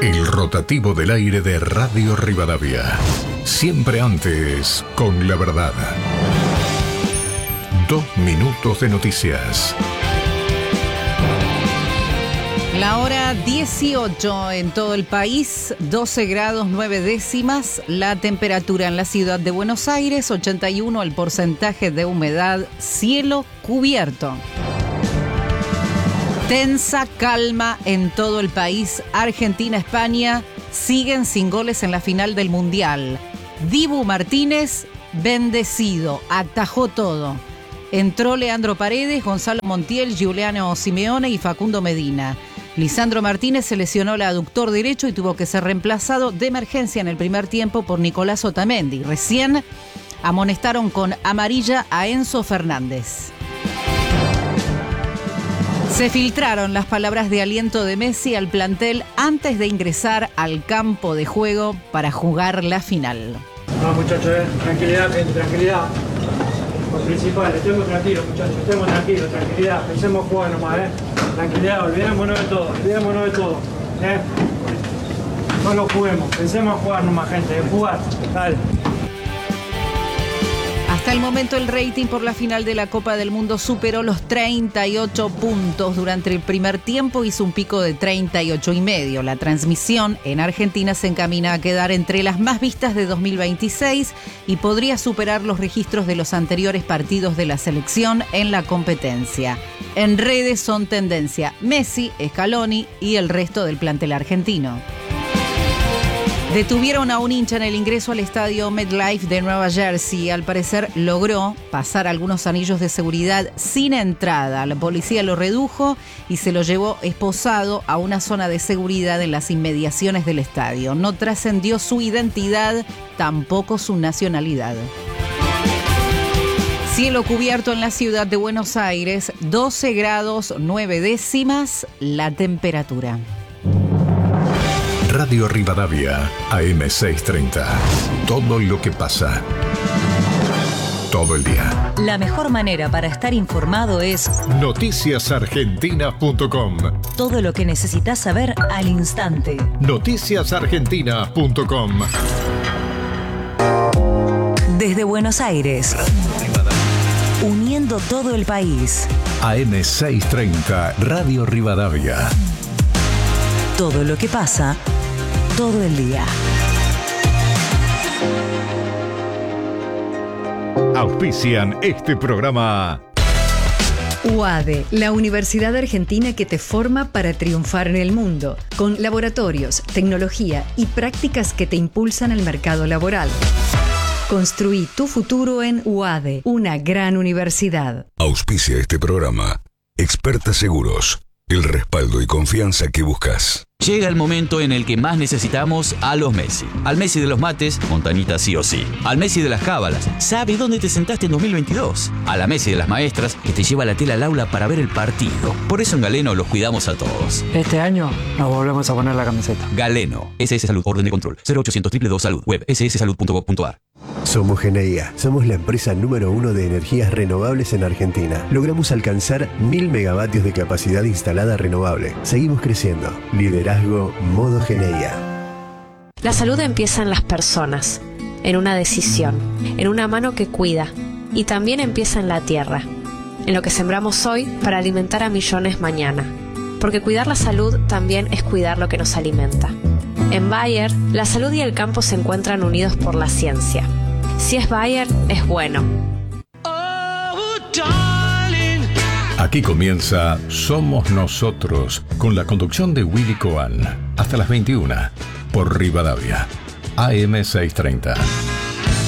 El rotativo del aire de Radio Rivadavia. Siempre antes, con la verdad. 2 minutos de noticias. La hora 18 en todo el país, 12 grados 9 décimas, la temperatura en la ciudad de Buenos Aires, 81 el porcentaje de humedad, cielo cubierto. Tensa calma en todo el país. Argentina-España siguen sin goles en la final del Mundial. Dibu Martínez, bendecido, atajó todo. Entró Leandro Paredes, Gonzalo Montiel, Giuliano Simeone y Facundo Medina. Lisandro Martínez se lesionó el aductor derecho y tuvo que ser reemplazado de emergencia en el primer tiempo por Nicolás Otamendi. Recién amonestaron con amarilla a Enzo Fernández. Se filtraron las palabras de aliento de Messi al plantel antes de ingresar al campo de juego para jugar la final. No, muchachos, tranquilidad, gente, tranquilidad. Lo principal, estemos tranquilos, muchachos, estemos tranquilos, tranquilidad. Pensemos jugar nomás, Tranquilidad, olvidémonos de todo, No lo juguemos, pensemos jugar nomás, gente, jugar, dale. Hasta el momento el rating por la final de la Copa del Mundo superó los 38 puntos. Durante el primer tiempo hizo un pico de 38,5. La transmisión en Argentina se encamina a quedar entre las más vistas de 2026 y podría superar los registros de los anteriores partidos de la selección en la competencia. En redes son tendencia Messi, Scaloni y el resto del plantel argentino. Detuvieron a un hincha en el ingreso al estadio MetLife de Nueva Jersey. Al parecer logró pasar algunos anillos de seguridad sin entrada. La policía lo redujo y se lo llevó esposado a una zona de seguridad en las inmediaciones del estadio. No trascendió su identidad, tampoco su nacionalidad. Cielo cubierto en la ciudad de Buenos Aires, 12 grados 9 décimas la temperatura. Radio Rivadavia, AM630. Todo lo que pasa. Todo el día. La mejor manera para estar informado es noticiasargentina.com. Todo lo que necesitas saber al instante. Noticiasargentina.com. Desde Buenos Aires. Uniendo todo el país. AM630, Radio Rivadavia. Todo lo que pasa, todo el día. Auspician este programa. UADE, la universidad argentina que te forma para triunfar en el mundo, con laboratorios, tecnología y prácticas que te impulsan al mercado laboral. Construí tu futuro en UADE, una gran universidad. Auspicia este programa. Experta Seguros. El respaldo y confianza que buscas. Llega el momento en el que más necesitamos a los Messi. Al Messi de los mates, Montañita sí o sí. Al Messi de las cábalas, ¿sabe dónde te sentaste en 2022? A la Messi de las maestras, que te lleva la tela al aula para ver el partido. Por eso en Galeno los cuidamos a todos. Este año nos volvemos a poner la camiseta. Galeno, SS Salud, orden de control, 0800 222 Salud, web sssalud.gov.ar. Somos Geneia, somos la empresa número 1 de energías renovables en Argentina. Logramos alcanzar 1000 megavatios de capacidad instalada renovable. Seguimos creciendo. Liderazgo Modo Geneia. La salud empieza en las personas, en una decisión, en una mano que cuida, y también empieza en la tierra, en lo que sembramos hoy para alimentar a millones mañana. Porque cuidar la salud también es cuidar lo que nos alimenta. En Bayer, la salud y el campo se encuentran unidos por la ciencia. Si es Bayer, es bueno. Aquí comienza Somos Nosotros, con la conducción de Willy Coan. Hasta las 21, por Rivadavia, AM630.